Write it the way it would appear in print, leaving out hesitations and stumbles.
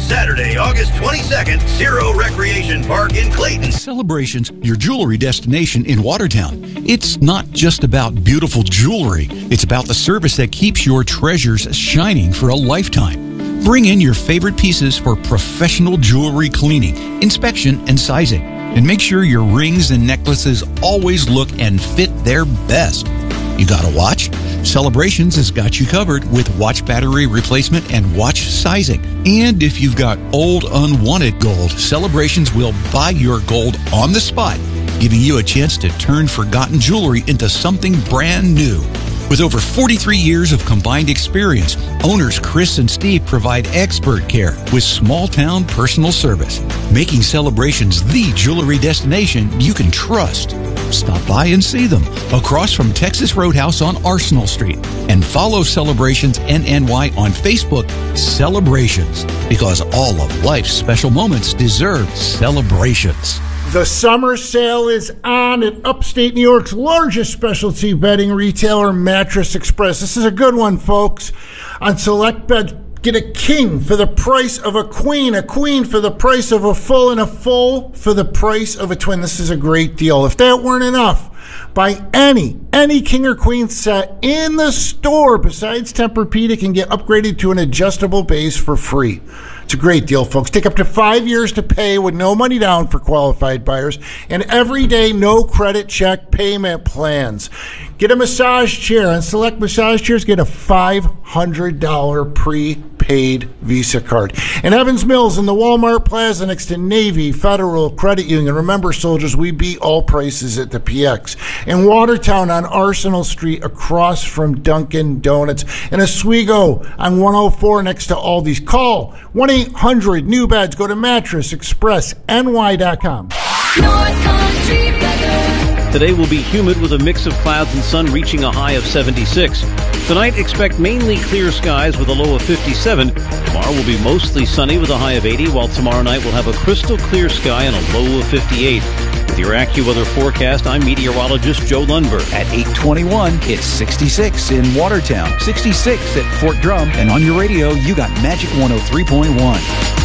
Saturday, August 22nd, Zero Recreation Park in Clayton. Celebrations, your jewelry destination in Watertown. It's not just about beautiful jewelry. It's about the service that keeps your treasures shining for a lifetime. Bring in your favorite pieces for professional jewelry cleaning, inspection, and sizing. And make sure your rings and necklaces always look and fit their best. You got a watch? Celebrations has got you covered with watch battery replacement and watch sizing. And if you've got old, unwanted gold, Celebrations will buy your gold on the spot, giving you a chance to turn forgotten jewelry into something brand new. With over 43 years of combined experience, owners Chris and Steve provide expert care with small-town personal service, making Celebrations the jewelry destination you can trust. Stop by and see them across from Texas Roadhouse on Arsenal Street, and follow Celebrations NNY on Facebook. Celebrations, because all of life's special moments deserve celebrations. The summer sale is on at upstate New York's largest specialty bedding retailer, Mattress Express. This is a good one, folks. On select beds, get a king for the price of a queen for the price of a full, and a full for the price of a twin. This is a great deal. If that weren't enough, buy any king or queen set in the store besides Tempur-Pedic and get upgraded to an adjustable base for free. It's a great deal, folks. Take up to 5 years to pay with no money down for qualified buyers, and everyday no credit check payment plans. Get a massage chair. On select massage chairs, get a $500 prepaid Visa card. And Evans Mills in the Walmart Plaza next to Navy Federal Credit Union. Remember, soldiers, we beat all prices at the PX. In Watertown on Arsenal Street across from Dunkin' Donuts. And Oswego on 104 next to Aldi's. Call 1-800-NEW-BEDS. Go to MattressExpressNY.com. North Country weather. Today will be humid with a mix of clouds and sun reaching a high of 76. Tonight, expect mainly clear skies with a low of 57. Tomorrow will be mostly sunny with a high of 80, while tomorrow night we'll have a crystal clear sky and a low of 58. With your AccuWeather forecast, I'm meteorologist Joe Lundberg. At 8:21, it's 66 in Watertown, 66 at Fort Drum, and on your radio, you got Magic 103.1.